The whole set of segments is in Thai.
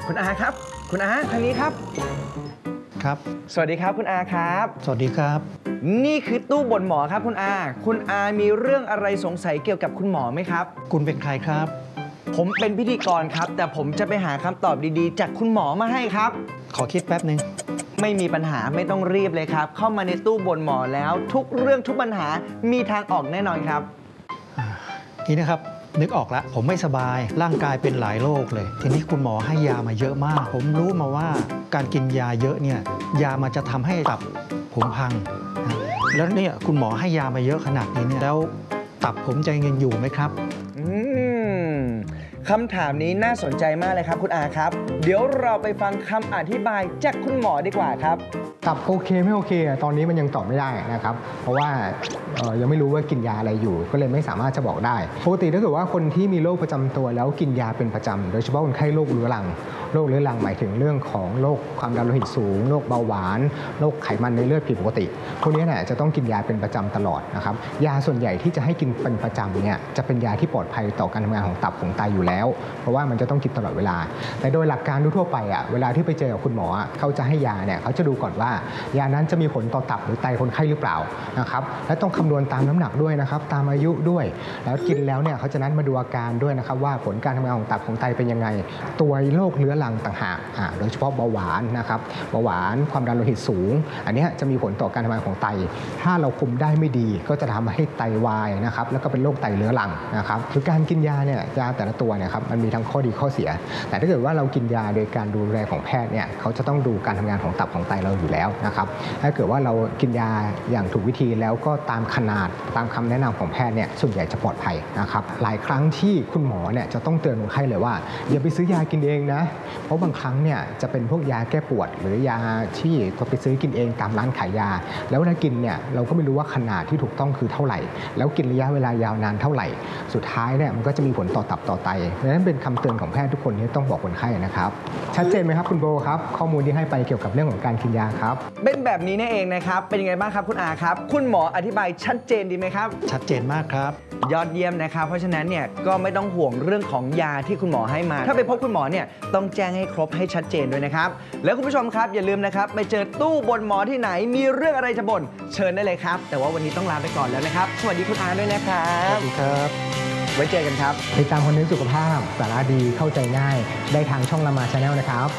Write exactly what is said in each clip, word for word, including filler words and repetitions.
คุณอาครับคุณอาทางนี้ครับครับสวัสดีครับคุณอาครับสวัสดีครับนี่คือตู้บ่นหมอครับคุณอาคุณอามีเรื่องอะไรสงสัยเกี่ยวกับคุณหมอไหมครับคุณเป็นใครครับผมเป็นพิธีกรครับแต่ผมจะไปหาคำตอบดีๆจากคุณหมอมาให้ครับขอคิดแป๊บหนึ่งไม่มีปัญหาไม่ต้องรีบเลยครับเข้ามาในตู้บ่นหมอแล้วทุกเรื่องทุกปัญหามีทางออกแน่นอนครับนี่นะครับนึกออกแล้วผมไม่สบายร่างกายเป็นหลายโรคเลยทีนี้คุณหมอให้ยามาเยอะมากผมรู้มาว่าการกินยาเยอะเนี่ยยามันจะทำให้ตับผมพังนะแล้วเนี่ยคุณหมอให้ยามาเยอะขนาดนี้เนี่ยแล้วตับผมจะยังอยู่ไหมครับอืมคำถามนี้น่าสนใจมากเลยครับคุณอาครับเดี๋ยวเราไปฟังคำอธิบายจากคุณหมอดีกว่าครับตับโอเคไม่โอเคตอนนี้มันยังตอบไม่ได้นะครับเพราะว่ายังไม่รู้ว่ากินยาอะไรอยู่ก็เลยไม่สามารถจะบอกได้ปกติถ้าเกิดว่าคนที่มีโรคประจำตัวแล้วกินยาเป็นประจำโดยเฉพาะคนไข้โรคเรื้อรังโรคเรื้อรังหมายถึงเรื่องของโรคความดันโลหิตสูงโรคเบาหวานโรคไขมันในเลือดผิดปกติพวกนี้เนี่ยจะต้องกินยาเป็นประจำตลอดนะครับยาส่วนใหญ่ที่จะให้กินเป็นประจำเนี่ยจะเป็นยาที่ปลอดภัยต่อการทำงานของตับของไตอยู่แล้วเพราะว่ามันจะต้องกินตลอดเวลาแต่โดยหลักการทั่วไปอ่ะเวลาที่ไปเจอกับคุณหมอเขาจะให้ยาเนี่ยเขาจะดูก่อนว่ายานั้นจะมีผลต่อตับหรือไตคนไข้หรือเปล่านะครับและต้องคำนวณตามน้ำหนักด้วยนะครับตามอายุด้วยแล้วกินแล้วเนี่ยเขาจะนัดมาดูอาการด้วยนะครับว่าผลการทำงานของตับของไตเป็นยังไงตัวโรคเรื้อรังต่างหากโดยเฉพาะเบาหวานนะครับเบาหวานความดันโลหิตสูงอันนี้จะมีผลต่อการทำงานของไตถ้าเราคุมได้ไม่ดีก็จะทำให้ไตวายนะครับแล้วก็เป็นโรคไตเรื้อรังนะครับคือการกินยาเนี่ยยาแต่ละตัวเนี่ยครับมันมีทั้งข้อดีข้อเสียแต่ถ้าเกิดว่าเรากินยาโดยการดูแลของแพทย์เนี่ยเขาจะต้องดูการทำงานของตับของไตเราอยู่แล้วนะครับถ้าเกิดว่าเรากินยาอย่างถูกวิธีแล้วก็ตามขนาดตามคำแนะนำของแพทย์เนี่ยส่วนใหญ่จะปลอดภัยนะครับหลายครั้งที่คุณหมอเนี่ยจะต้องเตือนคนไข้เลยว่าอย่าไปซื้อยากินเองนะเพราะบางครั้งเนี่ยจะเป็นพวกยาแก้ปวดหรือยาที่เราไปซื้อกินเองตามร้านขายยาแล้วเวลากินเนี่ยเราก็ไม่รู้ว่าขนาดที่ถูกต้องคือเท่าไหร่แล้วกินระยะเวลายาวนานเท่าไหร่สุดท้ายเนี่ยมันก็จะมีผลต่อตับต่อไตเพราะฉะนั้นเป็นคำเตือนของแพทย์ทุกคนที่ต้องบอกคนไข้นะครับชัดเจนไหมครับคุณโบครับข้อมูลที่ให้ไปเกี่ยวกับเรื่องของการกินยาครับเป็นแบบนี้นี่เองนะครับเป็นยังไงบ้างครับคุณอาครับคุณหมออธิบายชัดเจนดีไหมครับชัดเจนมากครับยอดเยี่ยมนะครับเพราะฉะนั้นเนี่ยก็ไม่ต้องห่วงเรื่องของยาที่คุณหมอให้มาถ้าไปพบคุณหมอเนี่ยต้องแจ้งให้ครบให้ชัดเจนด้วยนะครับแล้วคุณผู้ชมครับอย่าลืมนะครับไปเจอตู้บ่นหมอที่ไหนมีเรื่องอะไรจะบ่นเชิญได้เลยครับแต่ว่าวันนี้ต้องลาไปก่อนแล้วนะครับสวัสดีคุณอาด้วยนะครับสวัสดีครับไว้เจอกันครับติดตามคอนเทนต์สุขภาพสาระดีเข้าใจง่ายได้ทางช่องละมาชาแนลนะครับ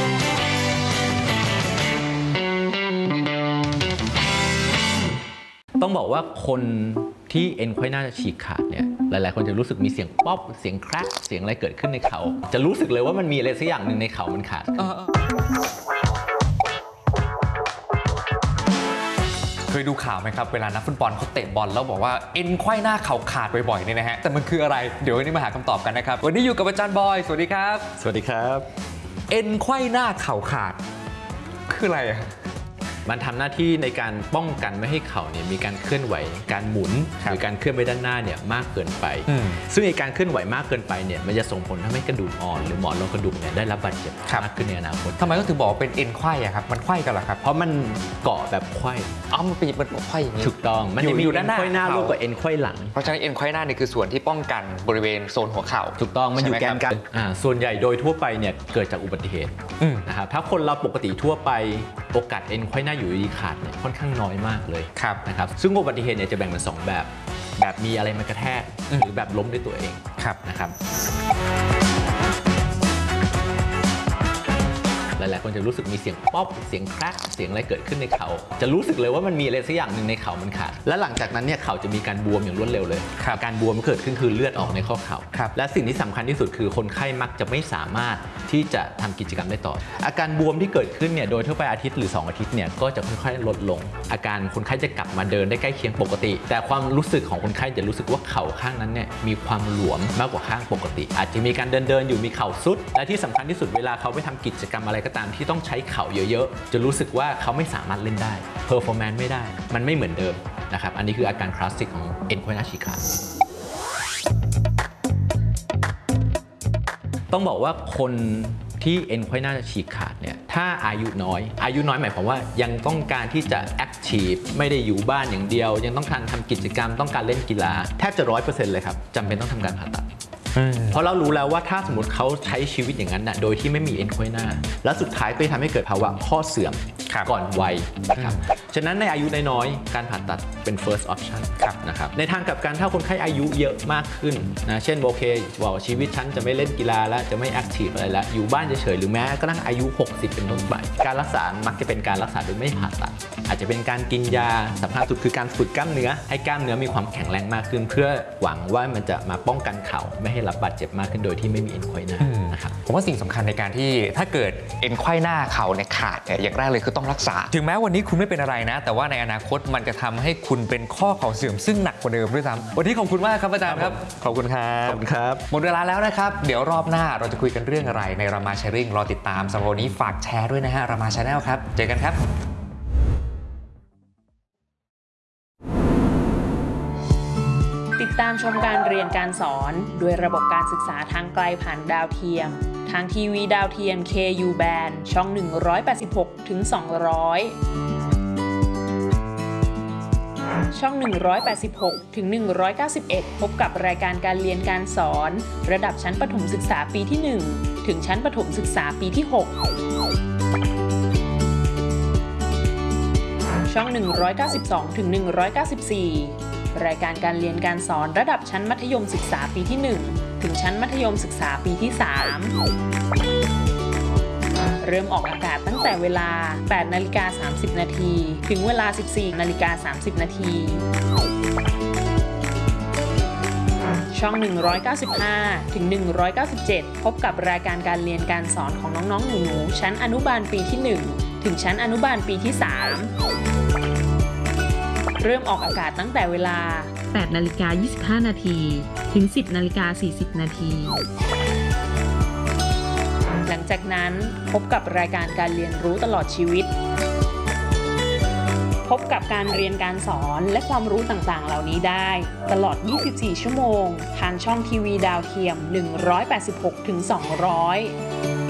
ต้องบอกว่าคนที่เอ็นไขว้หน้าฉีกขาดเนี่ยหลายๆคนจะรู้สึกมีเสียงป๊อปเสียงแครกเสียงอะไรเกิดขึ้นในเขาจะรู้สึกเลยว่ามันมีอะไรสักอย่างหนึ่งในเขามันขาดเคยดูข่าวไหมครับเวลานักฟุตบอลเขาเตะบอลแล้วบอกว่าเอ็นไขว้หน้าเข่าขาดบ่อยๆเนี่ยนะฮะแต่มันคืออะไรเดี๋ยววันนี้มาหาคำตอบกันนะครับวันนี้อยู่กับอาจารย์บอยสวัสดีครับสวัสดีครับเอ็นไขว้หน้าเข่าขาดคืออะไรอะมันทำหน้าที่ในการป้องกันไม่ให้เข่าเนี่ยมีการเคลื่อนไหวการหมุนหรือการเคลื่อนไปด้านหน้าเนี่ยมากเกินไปซึ่งในการเคลื่อนไหวมากเกินไปเนี่ยมันจะส่งผลทำให้กระดูกอ่อนหรือหมอนรองกระดูกเนี่ยได้รับบาดเจ็บมากขึ้นในอนาคตทำไมก็ถึงบอกว่าเป็นเอ็นไขว้อะครับมันไขว้กันเหรอครับเพราะมันเกาะแบบไขว้อ๋อมันเป็นมันไขว้อย่างนี้ถูกต้องมันจะมีเอ็นไขว้หน้าร่วมกับเอ็นไขว้หลังเพราะฉะนั้นเอ็นไขว้หน้านี่คือส่วนที่ป้องกันบริเวณโซนหัวเข่าถูกต้องมันอยู่แกนกลางส่วนใหญ่โดยทั่วไปเนี่ยเกิดจากอุบัติเหตุนะครับถ้าคนเราปกติทั่วไปโอกาสเอ็นไขว้หน้าอยู่ดีขาดเนี่ยค่อนข้างน้อยมากเลยนะครับซึ่งอุบัติเหตุเนี่ยจะแบ่งเป็นสองแบบแบบมีอะไรมากระแทกหรือแบบล้มด้วยตัวเองนะครับหลายๆคนจะรู้สึกมีเสียงป๊อปเสียงแครกเสียงอะไรเกิดขึ้นในเขาจะรู้สึกเลยว่ามันมีอะไรสักอย่างหนึ่งในเขามันขาดและหลังจากนั้นเนี่ยเขาจะมีการบวมอย่างรวดเร็วเลยการบวมเกิดขึ้นคือเลือดออกในข้อเข่าและสิ่งที่สำคัญที่สุดคือคนไข้มักจะไม่สามารถที่จะทำกิจกรรมได้ต่ออาการบวมที่เกิดขึ้นเนี่ยโดยทั่วไปอาทิตย์หรือสองอาทิตย์เนี่ยก็จะค่อยๆลดลงอาการคนไข้จะกลับมาเดินได้ใกล้เคียงปกติแต่ความรู้สึกของคนไข้จะรู้สึกว่าเข่าข้างนั้นเนี่ยมีความหลวมมากกว่าข้างปกติอาจจะมีการเดินเดินอยู่มีเข่าซุดและที่สำคัญที่สุดเวลาเขาไปทำกิจกรรมอะไรก็ตามที่ต้องใช้เข่าเยอะๆจะรู้สึกว่าเขาไม่สามารถเล่นได้เพอร์ฟอร์แมนซ์ไม่ได้มันไม่เหมือนเดิมนะครับอันนี้คืออาการคลาสสิกของเอ็นไขว้หน้าฉีกขาดต้องบอกว่าคนที่เอ็นไขว้หน้าฉีกขาดเนี่ยถ้าอายุน้อยอายุน้อยหมายความว่ายังต้องการที่จะแอคทีฟไม่ได้อยู่บ้านอย่างเดียวยังต้องการทำกิจกรรมต้องการเล่นกีฬาแทบจะร้อยเปอร์เซ็นต์เลยครับจำเป็นต้องทำการผ่าตัดเพราะเรารู้แล้วว่าถ้าสมมติเขาใช้ชีวิตอย่างนั้นนะโดยที่ไม่มีเอ็นไขว้หน้าแล้วสุดท้ายก็จะทำให้เกิดภาวะข้อเสื่อมก่อนวัยนะครับฉะนั้นในอายุน้อยๆการผ่าตัดเป็น first option นะครับในทางกลับกันถ้าคนไข้อายุเยอะมากขึ้นนะเช่นโอเคบอกชีวิตฉันจะไม่เล่นกีฬาแล้วจะไม่แอคทีฟอะไรแล้วอยู่บ้านเฉยๆหรือแม้กระทั่งอายุหกสิบเป็นต้นไปการรักษามักจะเป็นการรักษาโดยไม่ผ่าตัดอาจจะเป็นการกินยาสำคัญสุดคือการฝึกกล้ามเนื้อให้กล้ามเนื้อมีความแข็งแรงมากขึ้นเพื่อหวังว่ามันจะมาป้องกันเข่าไม่ให้รับบาดเจ็บมากขึ้นโดยที่ไม่มีเอ็นไขว้หน้านะครับผมว่าสิ่งสำคัญในการที่ถ้าเกิดเอ็นไขว้หน้าเข่าเนี่ยขาดเนี่ยอย่างแรกเลยคือต้องรักษาถึงแม้วันนี้คุณไม่เป็นอะไรนะแต่ว่าในอนาคตมันจะทำให้คุณเป็นข้อเข่าเสื่อมซึ่งหนักกว่าเดิมด้วยซ้ำวันนี้ขอบคุณมากครับอาจารย์ครับขอบคุณครับขอบคุณครับหมดเวลาแล้วนะครับเดี๋ยวรอบหน้าเราจะคุยกันเรื่องอะไรในรามาแชร์ริ่งรอติดตามสำหรับวันนี้ฝากแชร์ด้วยนะฮะรามาชาแนลครับเจอกันครับติดตามชมการเรียนการสอนด้วยระบบการศึกษาทางไกลผ่านดาวเทียมทางทีวีดาวเทียม เค ยู Band ช่อง หนึ่งร้อยแปดสิบหกถึงสองร้อย ช่อง หนึ่งร้อยแปดสิบหกถึงหนึ่งร้อยเก้าสิบเอ็ด พบกับรายการการเรียนการสอนระดับชั้นประถมศึกษาปีที่ หนึ่ง ถึงชั้นประถมศึกษาปีที่ หก ช่อง หนึ่งร้อยเก้าสิบสองถึงหนึ่งร้อยเก้าสิบสี่ รายการการเรียนการสอนระดับชั้นมัธยมศึกษาปีที่ หนึ่ง ถึงชั้นมัธยมศึกษาปีที่ สาม เริ่มออกอากาศตั้งแต่เวลา แปดนาฬิกาสามสิบนาที ถึงเวลา สิบสี่นาฬิกาสามสิบนาที ช่อง หนึ่งร้อยเก้าสิบห้าถึงหนึ่งร้อยเก้าสิบเจ็ด พบกับรายการการเรียนการสอนของน้องๆหนูๆชั้นอนุบาลปีที่ หนึ่ง ถึงชั้นอนุบาลปีที่ สาม เริ่มออกอากาศตั้งแต่เวลา แปดนาฬิกายี่สิบห้านาที ถึง สิบนาฬิกาสี่สิบนาที หลังจากนั้นพบกับรายการการเรียนรู้ตลอดชีวิต พบกับการเรียนการสอนและความรู้ต่างๆเหล่านี้ได้ตลอด ยี่สิบสี่ ชั่วโมงทางช่องทีวีดาวเทียม หนึ่งร้อยแปดสิบหกถึงสองร้อย